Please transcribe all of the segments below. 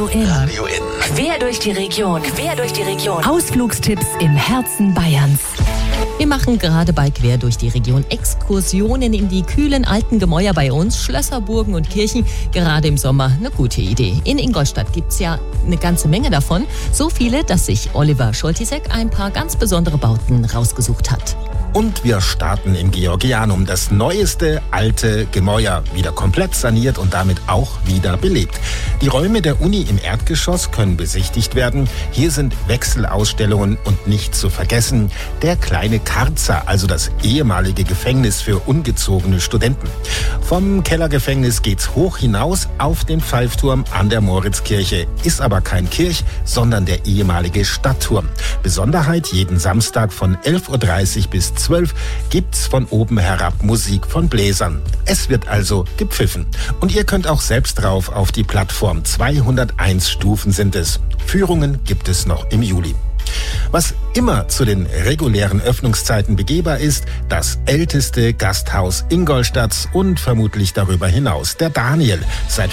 In. Radio In. Quer durch die Region. Ausflugstipps im Herzen Bayerns. Wir machen gerade bei Quer durch die Region Exkursionen in die kühlen alten Gemäuer bei uns, Schlösser, Burgen und Kirchen. Gerade im Sommer eine gute Idee. In Ingolstadt gibt's ja eine ganze Menge davon. So viele, dass sich Oliver Scholtisek ein paar ganz besondere Bauten rausgesucht hat. Und wir starten im Georgianum, das neueste alte Gemäuer, wieder komplett saniert und damit auch wieder belebt. Die Räume der Uni im Erdgeschoss können besichtigt werden. Hier sind Wechselausstellungen und nicht zu vergessen der kleine Karzer, also das ehemalige Gefängnis für ungezogene Studenten. Vom Kellergefängnis geht's hoch hinaus auf den Pfeifturm an der Moritzkirche. Ist aber kein Kirch, sondern der ehemalige Stadtturm. Besonderheit: jeden Samstag von 11:30 Uhr bis 12 gibt's von oben herab Musik von Bläsern. Es wird also gepfiffen. Und ihr könnt auch selbst drauf auf die Plattform. 201 Stufen sind es. Führungen gibt es noch im Juli. Was immer zu den regulären Öffnungszeiten begehbar ist, das älteste Gasthaus Ingolstadts und vermutlich darüber hinaus, der Daniel. Seit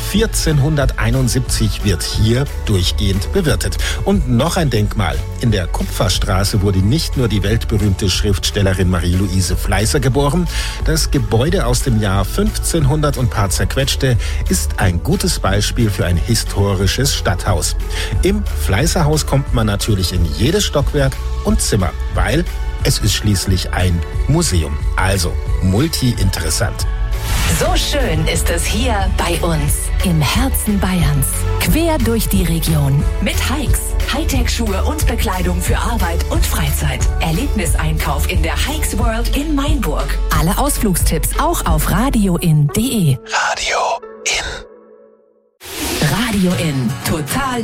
1471 wird hier durchgehend bewirtet. Und noch ein Denkmal. In der Kupferstraße wurde nicht nur die weltberühmte Schriftstellerin Marie-Louise Fleißer geboren. Das Gebäude aus dem Jahr 1500 und paar zerquetschte ist ein gutes Beispiel für ein historisches Stadthaus. Im Fleißerhaus kommt man natürlich in jedes Stockwerk und Zimmer, weil es ist schließlich ein Museum. Also multi-interessant. So schön ist es hier bei uns im Herzen Bayerns. Quer durch die Region mit Hikes. Hightech-Schuhe und Bekleidung für Arbeit und Freizeit. Erlebniseinkauf in der Hikes World in Mainburg. Alle Ausflugstipps auch auf radioin.de. Radio In. Radio In. Total